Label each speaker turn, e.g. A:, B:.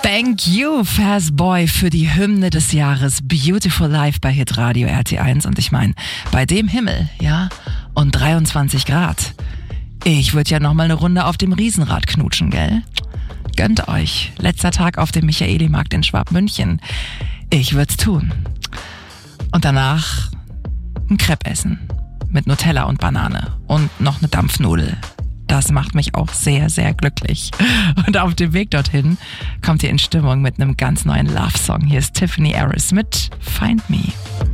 A: Thank you, Fastboy, für die Hymne des Jahres Beautiful Life bei Hitradio RT1. Und ich meine, bei dem Himmel, ja, und 23 Grad. Ich würde ja nochmal eine Runde auf dem Riesenrad knutschen, gell? Gönnt euch. Letzter Tag auf dem Michaelimarkt in Schwabmünchen. Ich würd's tun. Und danach ein Crepe essen. Mit Nutella und Banane. Und noch eine Dampfnudel. Das macht mich auch sehr, sehr glücklich. Und auf dem Weg dorthin kommt ihr in Stimmung mit einem ganz neuen Love-Song. Hier ist Tiffany Harris mit Find Me.